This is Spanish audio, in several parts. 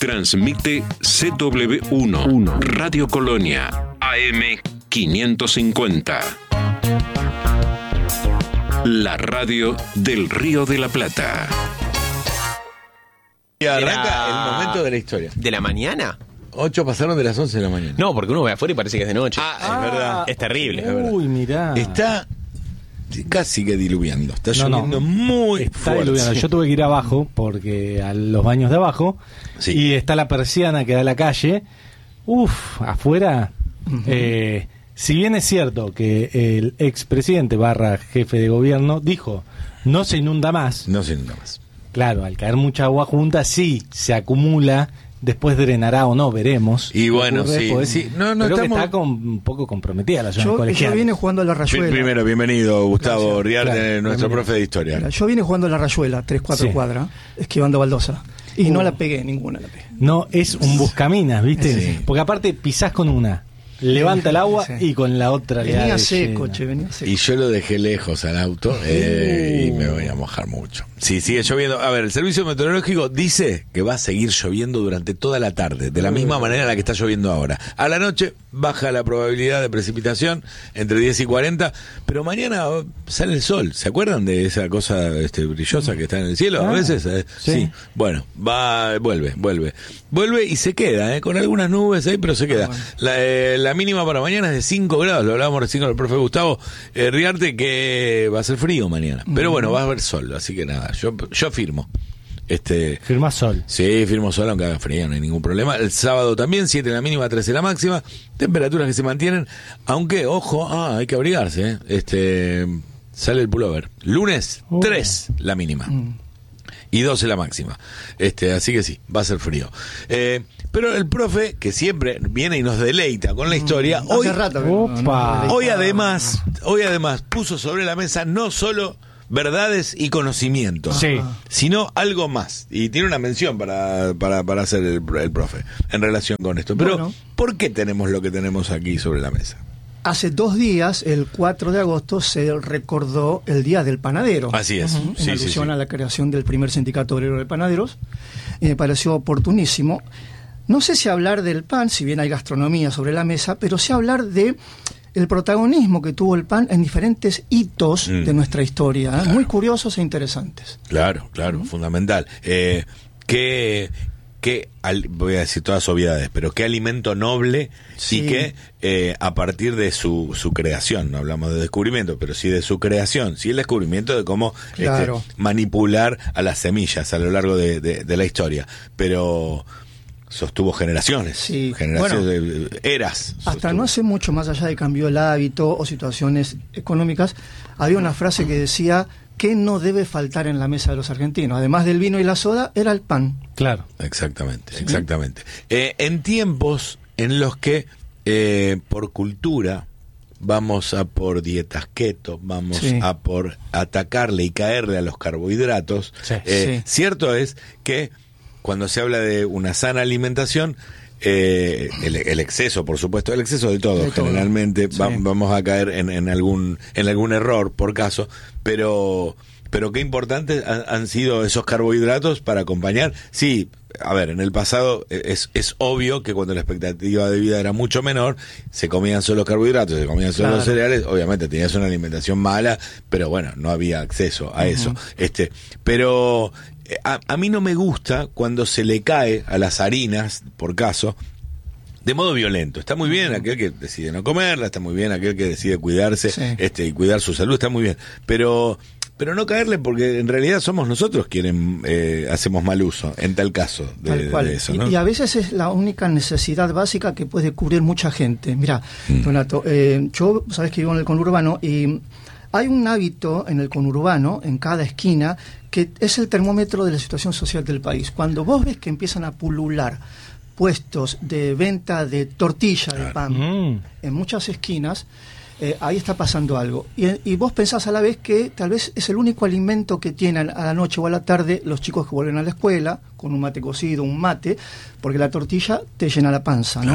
Transmite CW1, Radio Colonia, AM 550. La radio del Río de la Plata. Y arranca el momento de la historia. ¿De la mañana? 8 pasaron de las 11 de la mañana. No, porque uno ve afuera y parece que es de noche. Es verdad. Es terrible. Uy, mirá. Está casi que diluviando. Está lloviendo muy está fuerte. diluviando. Yo tuve que ir abajo, porque a los baños de abajo, Sí. y está la persiana que da a la calle. Afuera, si bien es cierto que el expresidente / jefe de gobierno dijo, no se inunda más. No se inunda más. Claro, al caer mucha agua junta, sí, se acumula. Después drenará o no, veremos. Y bueno, ocurre, sí, porque sí. No, creo que estamos... está un poco comprometida la zona Yo colegial. vine jugando a la Rayuela. Primero, bienvenido, Gustavo Gracias. Riarte, Claro, nuestro bienvenido. profe de historia. Mira, yo vine jugando a la Rayuela, 3-4 Sí. cuadras, esquivando baldosa. Y no la pegué, ninguna la pegué. No, es un buscaminas, ¿viste? Sí. Porque aparte pisás con una, levanta el agua Sí. y con la otra le da Venía de seco, lleno. venía seco. Y yo lo dejé lejos al auto y me voy a mojar mucho. Sí, sigue lloviendo. A ver, el servicio meteorológico dice que va a seguir lloviendo durante toda la tarde, de la misma manera en la que está lloviendo ahora. A la noche baja la probabilidad de precipitación entre 10 y 40, pero mañana sale el sol. ¿Se acuerdan de esa cosa brillosa que está en el cielo? A veces, sí. Bueno, vuelve y se queda, con algunas nubes ahí, pero se queda. La mínima para mañana es de 5 grados, lo hablábamos recién con el profe Gustavo Riarte, que va a ser frío mañana. Pero bueno, va a haber sol, así que nada, yo firmo. Firma sol. Sí, firmo sol aunque haga frío, no hay ningún problema. El sábado también, 7 la mínima, 13 la máxima. Temperaturas que se mantienen, aunque, ojo, hay que abrigarse, sale el pullover. Lunes, 3 la mínima. Y 12 la máxima. Así que sí, va a ser frío. Pero el profe, que siempre viene y nos deleita con la historia, hoy, Hace rato que Opa. hoy además puso sobre la mesa no solo verdades y conocimientos, Sí. sino algo más. Y tiene una mención para hacer el profe en relación con esto. Pero, Bueno. ¿por qué tenemos lo que tenemos aquí sobre la mesa? Hace 2 días, el 4 de agosto, se recordó el Día del Panadero. Así es. En alusión a la creación del primer sindicato obrero de panaderos. Y me pareció oportunísimo. No sé si hablar del pan, si bien hay gastronomía sobre la mesa, pero sí hablar de el protagonismo que tuvo el pan en diferentes hitos de nuestra historia, Claro. muy curiosos e interesantes. Claro, fundamental. Voy a decir todas obviedades, pero qué alimento noble Sí. y que a partir de su creación, no hablamos de descubrimiento, pero sí de su creación, sí el descubrimiento de cómo Claro. manipular a las semillas a lo largo de la historia, pero sostuvo generaciones, Sí. eras. Hasta sostuvo. no hace mucho, más allá de cambió el hábito o situaciones económicas, había una frase que decía que no debe faltar en la mesa de los argentinos. Además del vino y la soda, era el pan. Claro. Exactamente. En tiempos en los que por cultura vamos a por dietas keto, vamos Sí. a por atacarle y caerle a los carbohidratos, Sí. Sí. cierto es que cuando se habla de una sana alimentación, el exceso, por supuesto, el exceso de todo, De todo. generalmente Sí. vamos a caer en algún error por caso, pero qué importantes han sido esos carbohidratos para acompañar. Sí, a ver, en el pasado es obvio que cuando la expectativa de vida era mucho menor, se comían solo carbohidratos, se comían solo Claro. cereales, obviamente tenías una alimentación mala, pero bueno, no había acceso a eso. Pero a mí no me gusta cuando se le cae a las harinas, por caso, de modo violento. Está muy bien aquel que decide no comerla, está muy bien aquel que decide cuidarse, Sí. y cuidar su salud, está muy bien, pero no caerle, porque en realidad somos nosotros quienes hacemos mal uso en tal caso Tal cual. de eso, ¿no? Y a veces es la única necesidad básica que puede cubrir mucha gente. Mira, Donato, yo sabes que vivo en el conurbano y hay un hábito en el conurbano, en cada esquina, que es el termómetro de la situación social del país. Cuando vos ves que empiezan a pulular puestos de venta de tortilla, de pan, en muchas esquinas, ahí está pasando algo. Y vos pensás a la vez que tal vez es el único alimento que tienen a la noche o a la tarde los chicos que vuelven a la escuela, con un mate cocido, un mate, porque la tortilla te llena la panza, ¿no? Claro.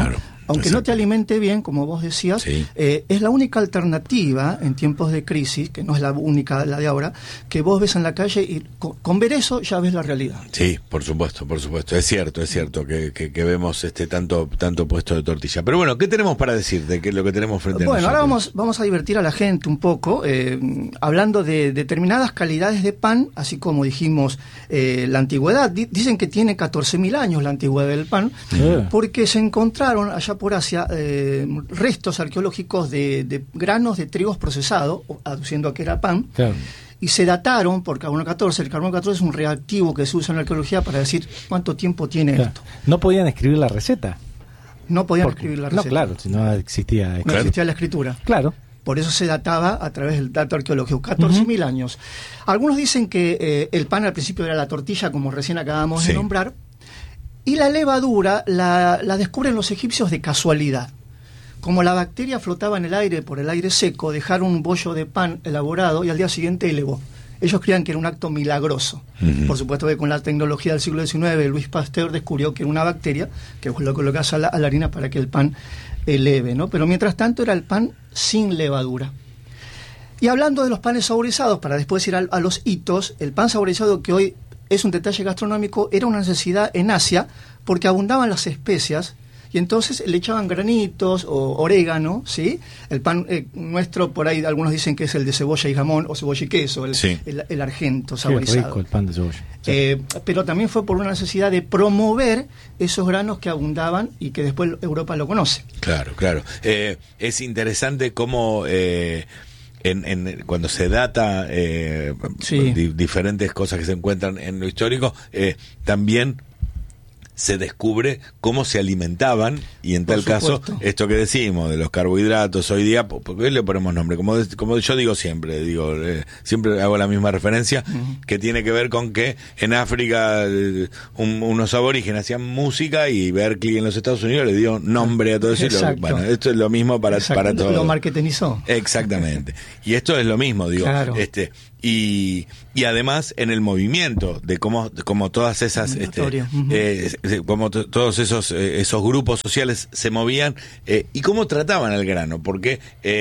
aunque no te alimente bien, como vos decías, Sí. es la única alternativa en tiempos de crisis, que no es la única, la de ahora, que vos ves en la calle y con ver eso ya ves la realidad. Sí, por supuesto. Es cierto que vemos tanto puesto de tortilla. Pero bueno, ¿qué tenemos para decir de lo que tenemos frente a nosotros? Bueno, ahora vamos a divertir a la gente un poco, hablando de determinadas calidades de pan, así como dijimos la antigüedad. Dicen que tiene 14.000 años la antigüedad del pan, porque se encontraron allá por Asia restos arqueológicos de granos de trigos procesados, aduciendo a que era pan. Claro. Y se dataron por carbono 14. El carbono 14 es un reactivo que se usa en la arqueología para decir cuánto tiempo tiene Claro. esto. No podían escribir la receta. No podían Porque- escribir la No, receta. claro, si no existía. No existía la escritura. Claro. Por eso se databa a través del dato arqueológico, 14.000 años. Algunos dicen que el pan al principio era la tortilla, como recién acabamos Sí. de nombrar, y la levadura la descubren los egipcios de casualidad. Como la bacteria flotaba en el aire por el aire seco, dejaron un bollo de pan elaborado y al día siguiente elevó. Ellos creían que era un acto milagroso. Por supuesto que con la tecnología del siglo XIX, Luis Pasteur descubrió que era una bacteria, que vos lo colocás a la harina para que el pan eleve, ¿no? Pero mientras tanto era el pan sin levadura. Y hablando de los panes saborizados, para después ir a los hitos, el pan saborizado, que hoy es un detalle gastronómico, era una necesidad en Asia porque abundaban las especias y entonces le echaban granitos o orégano, ¿sí? El pan nuestro, por ahí algunos dicen que es el de cebolla y jamón o cebolla y queso, Sí. el argento Qué saborizado. rico el pan de cebolla. Pero también fue por una necesidad de promover esos granos que abundaban y que después Europa lo conoce. Claro. Es interesante cómo cuando se data Sí. diferentes cosas que se encuentran en lo histórico, también se descubre cómo se alimentaban, y en Por tal caso, supuesto. esto que decimos de los carbohidratos hoy día, porque hoy le ponemos nombre, como yo digo siempre, siempre hago la misma referencia, que tiene que ver con que en África unos aborígenes hacían música y Berkeley en los Estados Unidos le dio nombre a todo eso. Exacto. Bueno, esto es lo mismo para todo. Lo marketingizó. Exactamente. Y esto es lo mismo, digo, Claro. y además en el movimiento de cómo todas esas Migratoria. como todos esos grupos sociales se movían, y cómo trataban al grano, porque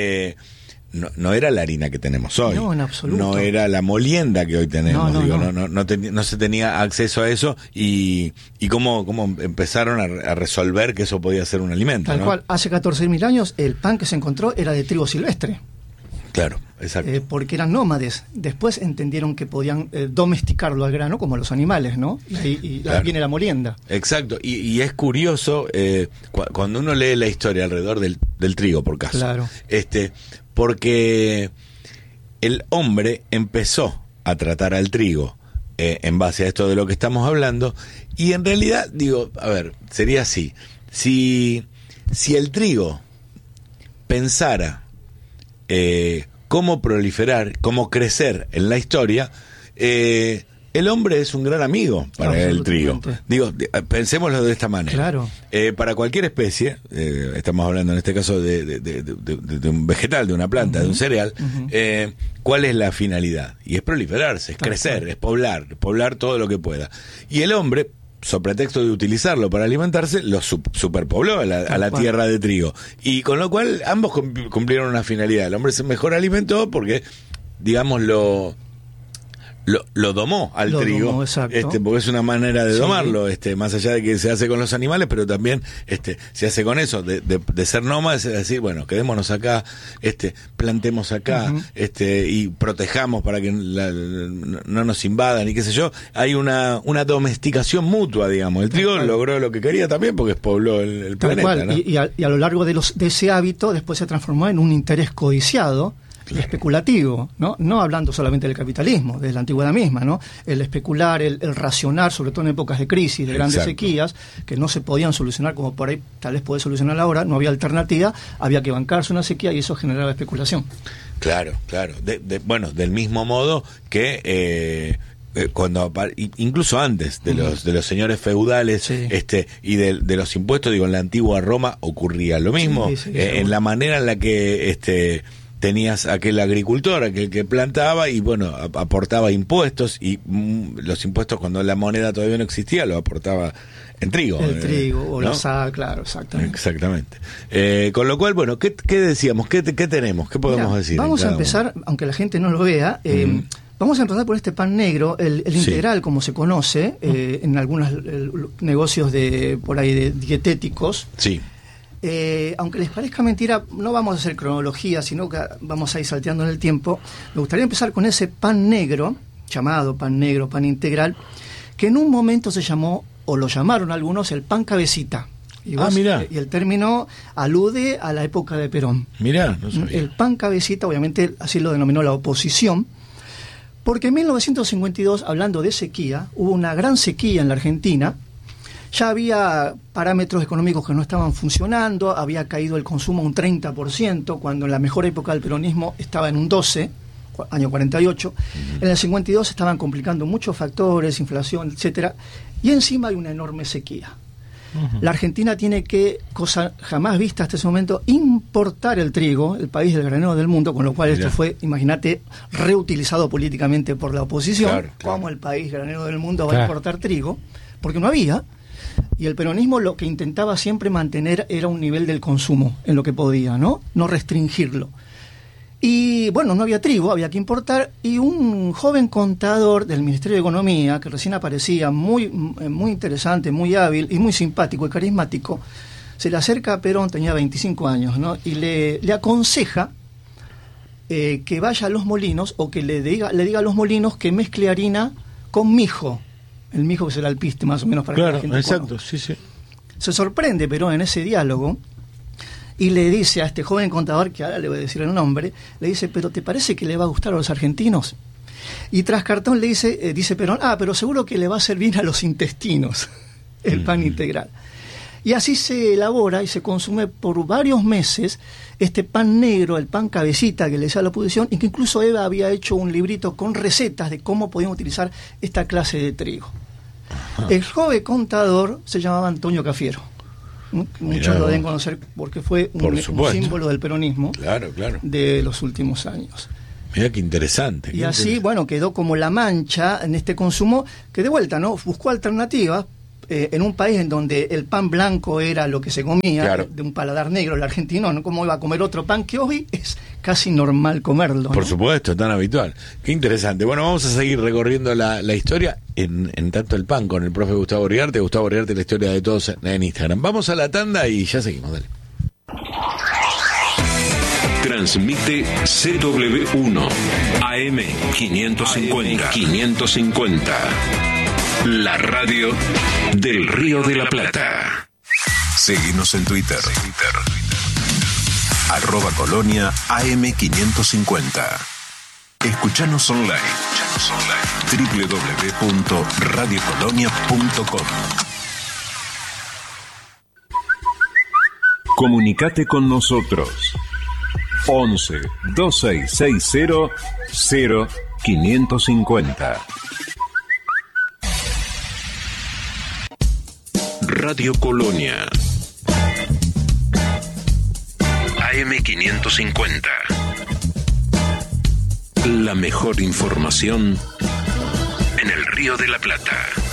no era la harina que tenemos hoy, No, en absoluto. no era la molienda que hoy tenemos, No. no se tenía acceso a eso, y cómo empezaron a resolver que eso podía ser un alimento, Tal ¿no? cual, hace 14.000 años el pan que se encontró era de trigo silvestre. Claro, exacto. Porque eran nómades. Después entendieron que podían domesticarlo al grano como a los animales, ¿no? Y ahí Claro. viene la molienda. Exacto, y es curioso cuando uno lee la historia alrededor del trigo, por caso, Claro. porque el hombre empezó a tratar al trigo en base a esto de lo que estamos hablando, y en realidad, digo, a ver, sería así: si el trigo pensara cómo proliferar, cómo crecer en la historia, el hombre es un gran amigo para el trigo. Absolutamente. Digo, pensémoslo de esta manera. Claro. Para cualquier especie, estamos hablando en este caso de un vegetal, de una planta, de un cereal, ¿cuál es la finalidad? Y es proliferarse, es Tal crecer, cual. es poblar todo lo que pueda. Y el hombre, so pretexto de utilizarlo para alimentarse, lo superpobló a la cual. tierra de trigo. Y con lo cual ambos cumplieron una finalidad. El hombre se mejor alimentó porque, digamos, lo domó al Lo trigo, domó, exacto. porque es una manera de Sí. domarlo, más allá de que se hace con los animales, pero también se hace con eso, de ser nómades, es decir, bueno, quedémonos acá, plantemos acá, y protejamos para que no nos invadan y qué sé yo. Hay una domesticación mutua, digamos. El trigo logró lo que quería también porque pobló el Tal planeta, cual. ¿no? Y a lo largo de ese hábito después se transformó en un interés codiciado y especulativo, no hablando solamente del capitalismo, de la antigüedad misma, ¿no? El especular, el racionar, sobre todo en épocas de crisis, de grandes Exacto. sequías, que no se podían solucionar como por ahí tal vez puede solucionar ahora, no había alternativa, había que bancarse una sequía y eso generaba especulación. Claro. Bueno, del mismo modo que incluso antes de los señores feudales, Sí. y de los impuestos, digo, en la antigua Roma ocurría lo mismo, Sí, en la manera en la que tenías aquel agricultor, aquel que plantaba y bueno, aportaba impuestos y los impuestos cuando la moneda todavía no existía lo aportaba en trigo. El trigo o ¿no? la sal, claro, exactamente. Exactamente. Con lo cual, bueno, ¿qué decíamos? ¿Qué tenemos? ¿Qué podemos Mira, decir? Vamos a empezar, aunque la gente no lo vea, vamos a empezar por este pan negro, el integral, como se conoce, en algunos negocios por ahí de dietéticos. Sí. Aunque les parezca mentira, no vamos a hacer cronología, sino que vamos a ir salteando en el tiempo. Me gustaría empezar con ese pan negro, llamado pan negro, pan integral, que en un momento se llamó, o lo llamaron algunos, el pan cabecita. Mirá. Y el término alude a la época de Perón. Mirá, no sabía. El pan cabecita, obviamente, así lo denominó la oposición, porque en 1952, hablando de sequía, hubo una gran sequía en la Argentina. Ya había parámetros económicos que no estaban funcionando, había caído el consumo un 30%, cuando en la mejor época del peronismo estaba en un 12%, año 48. En el 52 estaban complicando muchos factores, inflación, etcétera, y encima hay una enorme sequía. La Argentina tiene que, cosa jamás vista hasta ese momento, importar el trigo, el país del granero del mundo, con lo cual esto fue, imagínate, reutilizado políticamente por la oposición. Claro. ¿Cómo el país granero del mundo va a importar trigo? Porque no había. Y el peronismo lo que intentaba siempre mantener era un nivel del consumo en lo que podía, ¿no? No restringirlo. Y bueno, no había trigo, había que importar, y un joven contador del Ministerio de Economía, que recién aparecía, muy interesante, muy hábil y muy simpático y carismático, se le acerca a Perón, tenía 25 años, ¿no? Y le aconseja que vaya a Los Molinos, o que le diga a Los Molinos que mezcle harina con mijo. El mijo que es el alpiste, más o menos, para que la gente exacto, conozca. sí. Se sorprende Perón en ese diálogo y le dice a este joven contador, que ahora le voy a decir el nombre, le dice, ¿pero te parece que le va a gustar a los argentinos? Y tras cartón le dice Perón, pero seguro que le va a servir a los intestinos el pan integral. Y así se elabora y se consume por varios meses este pan negro, el pan cabecita que le decía a la oposición, y que incluso Eva había hecho un librito con recetas de cómo podían utilizar esta clase de trigo. El joven contador se llamaba Antonio Cafiero. Muchos lo deben conocer porque fue un símbolo del peronismo de los últimos años. Mira qué interesante. Y así, bueno, quedó como la mancha en este consumo, que de vuelta, ¿no? Buscó alternativas en un país en donde el pan blanco era lo que se comía, de un paladar negro, el argentino, ¿no? ¿Cómo iba a comer otro pan que hoy es casi normal comerlo? Por ¿no? supuesto, tan habitual. Qué interesante. Bueno, vamos a seguir recorriendo la historia en tanto el pan con el profe Gustavo Riarte, la historia de todos en Instagram. Vamos a la tanda y ya seguimos, dale. Transmite CW1 AM 550. La radio del Río de la Plata. Seguinos en Twitter. @Colonia AM550. Escuchanos online. www.radiocolonia.com. Comunicate con nosotros. 11 2660 0550. Radio Colonia AM550. La mejor información en el Río de la Plata.